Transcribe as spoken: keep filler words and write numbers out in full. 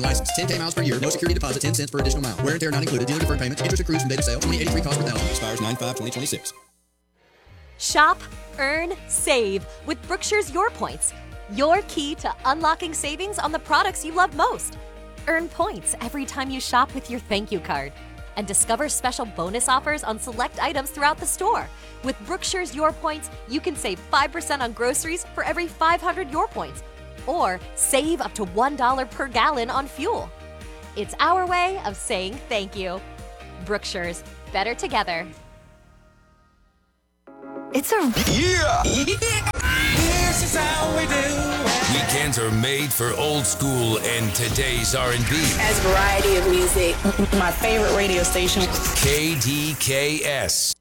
License ten K miles per year. No security deposit. ten cents per additional mile. Wear and tear not included. Dealer deferred payments. Interest accrues from date of sale. twenty eighty-three cost per thousand. Expires nine five twenty twenty-six. Shop, earn, save with Brookshire's Your Points. Your key to unlocking savings on the products you love most. Earn points every time you shop with your thank you card. And discover special bonus offers on select items throughout the store. With Brookshire's Your Points, you can save five percent on groceries for every five hundred Your Points. Or save up to one dollar per gallon on fuel. It's our way of saying thank you. Brookshire's, better together. It's a yeah. This is how we do. Weekends are made for old school and today's R and B. As variety of music, my favorite radio station. K D K S.